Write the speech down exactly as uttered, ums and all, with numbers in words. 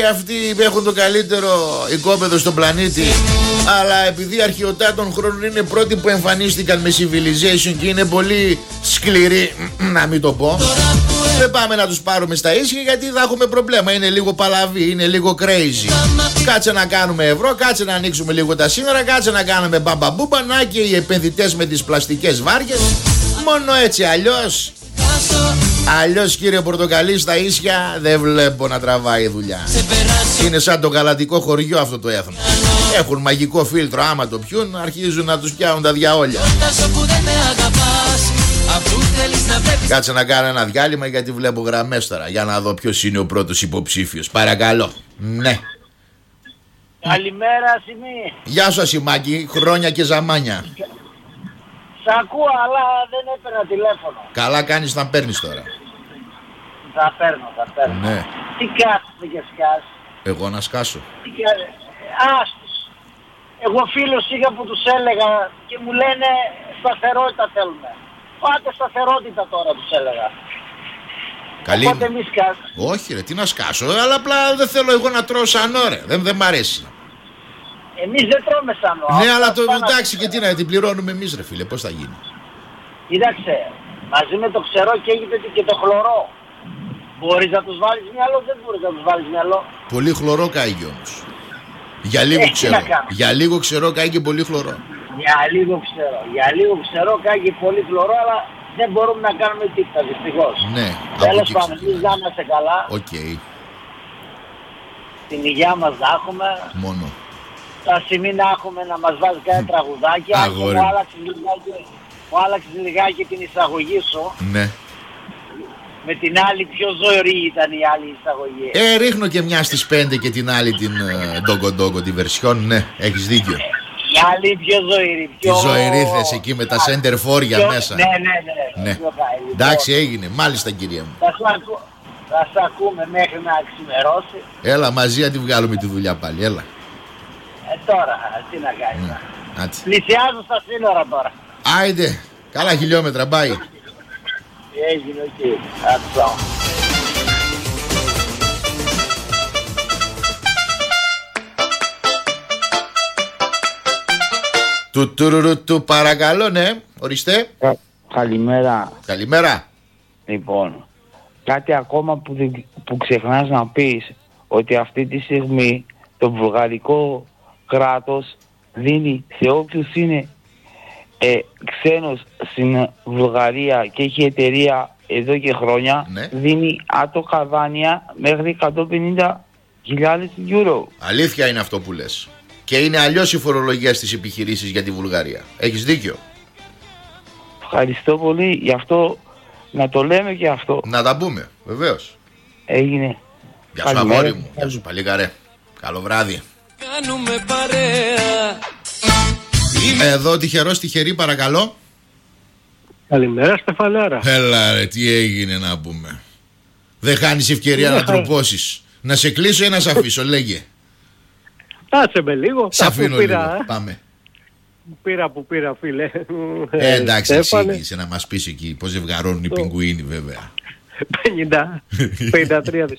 Αυτοί έχουν το καλύτερο οικόπεδο στον πλανήτη, αλλά επειδή αρχαιοτά των χρόνων είναι πρώτοι που εμφανίστηκαν με civilization και είναι πολύ σκληροί, να μην το πω, δεν πάμε να τους πάρουμε στα ίσια γιατί θα έχουμε προβλήμα. Είναι λίγο παλαβή, είναι λίγο crazy. Κάτσε να κάνουμε ευρώ, κάτσε να ανοίξουμε λίγο τα σύνορα, κάτσε να κάνουμε μπαμπαμπούμπα. Να και οι επενδυτές με τις πλαστικές βάρκες. Μόνο έτσι, αλλιώς Αλλιώς κύριε Πορτοκαλί, στα ίσια δεν βλέπω να τραβάει δουλειά. Είναι σαν το γαλατικό χωριό αυτό το έθνο. Έχουν μαγικό φίλτρο, άμα το πιούν αρχίζουν να τους πιάνουν τα διαόλια. Κάτσε να κάνω ένα διάλειμμα γιατί βλέπω γραμμές τώρα. Για να δω ποιος είναι ο πρώτος υποψήφιος. Παρακαλώ. Ναι. Καλημέρα, Σιμή. Γεια σου, Ασημάκη. Χρόνια και ζαμάνια. Σ' ακούω, αλλά δεν έπαιρνα τηλέφωνο. Καλά κάνεις να παίρνεις τώρα. Θα παίρνω, θα παίρνω. Ναι. Τι κάθεσαι και σκάς. Εγώ να σκάσω. Τι κάθεσαι. Άστος. Εγώ φίλος είχα που τους έλεγα και μου λένε σταθερότητα θέλουμε. Πάτε σταθερότητα τώρα, τους έλεγα. Καλή. Οπότε μη σκάς. Όχι ρε, τι να σκάσω, αλλά απλά δεν θέλω εγώ να τρώω σαν ώρα. Δεν, δεν μ' αρέσει. Εμείς δεν τρώμε σαν ώρα. Ναι, αλλά το εντάξει και τι να την πληρώνουμε εμείς ρε φίλε, πώς θα γίνει. Κοίταξε, μαζί με το ξερό καίγεται και το χλωρό. Μπορείς να τους βάλεις μυαλό, δεν μπορείς να τους βάλεις μυαλό. Πολύ χλωρό καίγει όμως. Για λίγο Έχει ξερό. Για λίγο ξερό καίγει και πολύ χλωρό. Για λίγο ξερό. Για λίγο ξερό καίγει πολύ χλωρό, αλλά δεν μπορούμε να κάνουμε τίποτα δυστυχώς. Ναι. Τέλος πάντων, εμείς να είμαστε καλά. Οκ. Okay. Την υγειά μας να έχουμε. Μόνο. Τα σημεία να έχουμε να μας βάζει κάτι τραγουδάκια. Αγόρι. Μου άλλαξε λιγάκι, μου άλλαξε λιγάκι την εισαγωγή σου. Ναι. Με την άλλη πιο ζωηρή ήταν η άλλη εισαγωγή. Ε, ρίχνω και μια στις πέντε και την άλλη την ντόγκο ντόγκο τη βερσιόν. Ναι, έχεις δίκιο. Η άλλη πιο ζωηρή. Πιο... Τι ζωηρή θες εκεί με τα center φόρια πιο... μέσα. Ναι, ναι, ναι. Ναι. Εντάξει, έγινε. Μάλιστα, κυρία μου. Θα σου, ακού... θα σου ακούμε μέχρι να ξημερώσει. Έλα, μαζί να τη βγάλουμε τη δουλειά πάλι. Έλα. Ε, τώρα, τι να κάνεις. Ναι. Πλησιάζω στα σύνορα τώρα. Άιντε. Καλά χιλιόμετρα, μπάει. Έγινε εκεί. Αυτό. Του τουρουρου του παρακαλώ, ναι. Ορίστε. Κα, καλημέρα. Καλημέρα. Λοιπόν, κάτι ακόμα που, που ξεχνάς να πεις, ότι αυτή τη στιγμή το βουλγαρικό κράτος δίνει σε όποιους είναι ε, ξένος στην Βουλγαρία και έχει εταιρεία εδώ και χρόνια, ναι, δίνει άτοκα δάνεια μέχρι εκατόν πενήντα χιλιάδες ευρώ. Αλήθεια είναι αυτό που λες. Και είναι αλλιώς η φορολογία στις επιχειρήσεις για τη Βουλγαρία. Έχεις δίκιο. Ευχαριστώ πολύ. Γι' αυτό να το λέμε και αυτό. Να τα πούμε, βεβαίως. Έγινε. Γεια σου αγόρι μου. Γεια σου παλικαρέ. Καλό βράδυ. Κάνουμε παρέα. Εδώ τυχερός τυχερή παρακαλώ. Καλημέρα Στεφανάρα. Έλα ρε, τι έγινε να πούμε. Δεν χάνεις ευκαιρία να τροπώσεις. Να σε κλείσω ή να σε αφήσω, λέγε. Κάτσε με λίγο. Σ' αφήνω λίγο, πήρα, πάμε. Πήρα που πήρα φίλε. Ε, εντάξει, Στέφανε. εξήγησε να μας πεις εκεί πως ζευγαρώνουν οι πιγκουίνοι βέβαια. πενήντα, πενήντα τρία